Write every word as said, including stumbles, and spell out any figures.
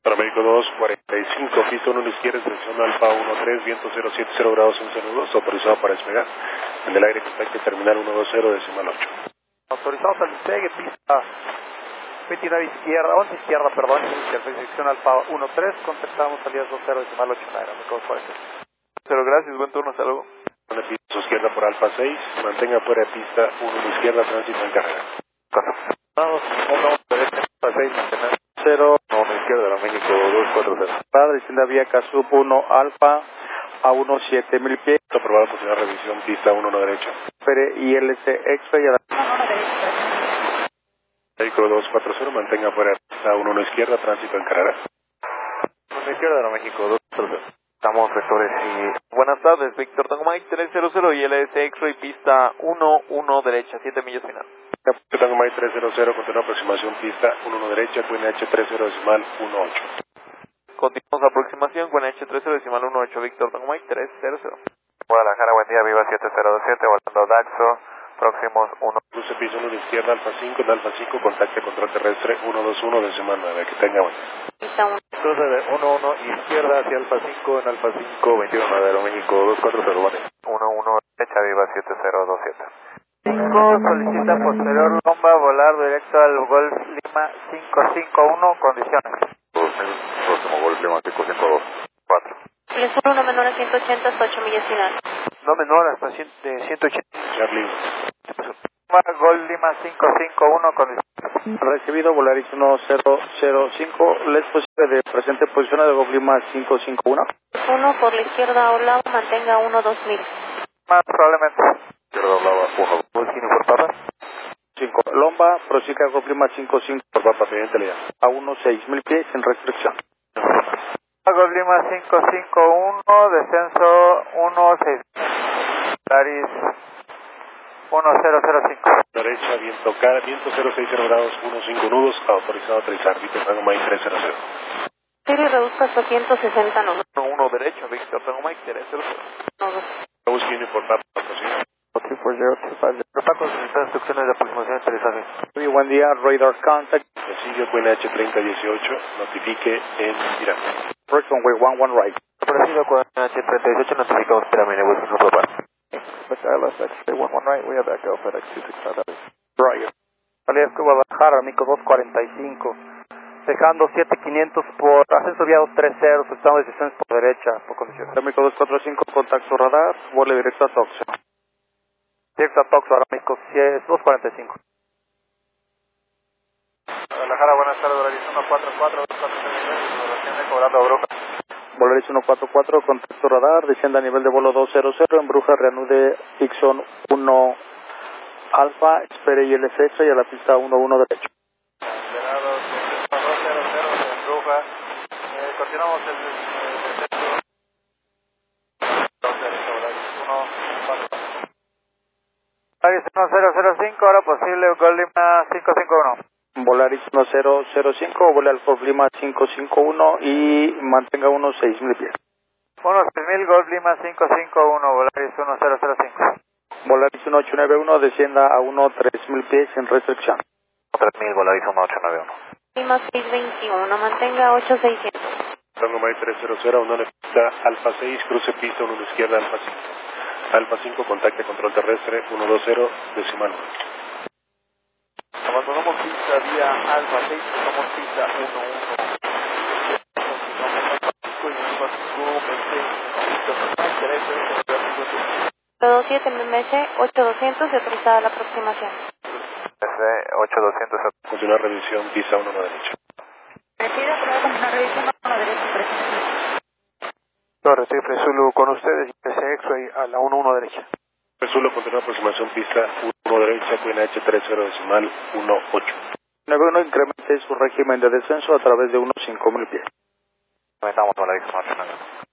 México dos cuarenta y cinco, pista uno a la izquierda, extensión Alfa uno tres, viento cero siete cero grados once nudos, autorizado para despegar. En el aire contacto terminal uno dos cero, decimal ocho. Autorizados al despegue, pista veintinueve izquierda, once izquierda, perdón, intersección Alfa uno tres, contestamos salidas dos cero, decimal ocho, México dos cuarenta y cinco. Pero gracias, buen turno, hasta luego. Una pista izquierda por Alfa seis, mantenga fuera de pista uno a la izquierda, tránsito en carrera. Vamos, uno, derecha, Alfa seis, mantener cero, uno a la izquierda, México dos cuatro cero. para descender vía Casub uno Alfa a uno siete mil pies. Aprobado por la revisión, pista uno a la derecha. Espere I L C X-Ray a la México dos cuatro cero, mantenga fuera de pista uno a la izquierda, tránsito en carrera. uno a la izquierda, México dos cuatro cero. Estamos vectores y... Buenas tardes, Víctor Tango Mike tres cero cero y L S X-Ray pista uno uno derecha, siete millas final. Tango Mike tres cero cero, continúa aproximación pista uno uno derecha, Q N H tres cero decimal uno ocho. Continuamos aproximación, Q N H tres cero decimal uno ocho, Víctor Tango Mike tres cero cero. Guadalajara, buen día, Viva siete cero dos siete, volando Daxo, próximos uno. Cruce piso uno de izquierda, Alfa cinco, en Alfa cinco, contacte control terrestre uno dos uno, decimal nueve, que tenga buen día. Cruce de uno uno izquierda hacia Alfa cinco, en Alfa cinco, veintiuno nueve, México dos cuatro cero, vale. uno uno derecha, Viva siete cero dos siete. cinco, solicita posterior Lomba, volar directo al Golf Lima cinco cinco uno, condiciones. Próximo Golf Lima cinco cinco dos cuatro. Les solo uno menor a ciento ochenta hasta ocho millas final. No menor hasta ciento ochenta. Charlie. Golf Lima cinco cinco uno, condiciones. Recibido, Volaris uno cero cero cinco, ¿les posible de presente posición de Golf Lima cinco cinco uno? uno por la izquierda o lado, mantenga uno dos mil. Más probablemente. Izquierda hablaba uno dos por papa. cinco. Lomba, prosiga Golf Lima cinco cinco Por papa, pendiente le llamo. a uno seis mil pies sin restricción. Golf Lima cinco cinco uno, descenso uno seis. Volaris uno cero cero cinco. Derecha, viento cara, viento cero seis cero grados, uno cinco nudos, autorizado a aterrizar, Víctor Tango Mike tres cero cero. Serie reduzca hasta ciento sesenta nudos. uno uno derecha, Víctor Tango Mike tres cero cero. Nudos. Busquen por papa, posición. tres cuatro cero dos cinco. Paco, necesitan instrucciones de aproximación y aterrizaje. Muy buen día, radar contact. Presidio Q N H treinta dieciocho, notifique en Irán. First runway one one right. Presidio Q N H treinta y ocho, notificamos Piramide, Wilson, no par. L S X one one right, we have that go FedEx two six five. Right. Salida de Guadalajara, Mico dos cuarenta y cinco. Dejando siete quinientos por ascenso vía dos tres cero, estamos de descenso por derecha, por condiciones. Mico dos cuatro cinco, contacto radar, vuelo directo a Toxo. Directo a Toxo, ahora Mico dos cuarenta y cinco. Guadalajara, buenas tardes, Volaris uno cuatro cuatro, dos cuatro tres, población de Cobrando Bruja. Volaris uno cuatro cuatro, contacto radar, descienda a nivel de vuelo dos cero cero, en Bruja, reanude Ixon uno Alfa, espere I L C X y a la pista uno uno derecho. Generado dos cero cero en Bruja, eh, continuamos el descenso. Volaris uno cero cero cinco, ahora posible Golf Lima cinco cinco uno. Volaris uno cero cero cinco, vuela al Golf Lima cinco cinco uno y mantenga unos seis mil pies. uno seis mil, Golf Lima cinco cinco uno, Volaris uno cero cero cinco. Volaris uno ocho nueve uno, descienda a uno tres mil pies sin restricción. tres mil, Volaris uno ocho nueve uno. Lima seis veintiuno, mantenga ocho seiscientos. Tango Mike tres cero cero, una pista Alfa seis, cruce pista uno a la izquierda, Alfa cinco. Alfa cinco, contacte control terrestre uno dos cero, decimal nueve. Abandonamos pista vía Alfa seis, tomamos pista uno uno. Todo siete M M S ocho doscientos y autorizada la aproximación. ocho doscientos. Continuar revisión, pista uno a la derecha. Recibe, prueba continuar revisión a la derecha. Torre Triple Zulu con ustedes, I L C X a la uno uno derecha. Solo continúa aproximación pista uno derecha, Q N H tres cero decimal uno ocho. nueve uno, incremente su régimen de descenso a través de unos cinco mil pies. Comenzamos, Volaris uno ocho nueve uno.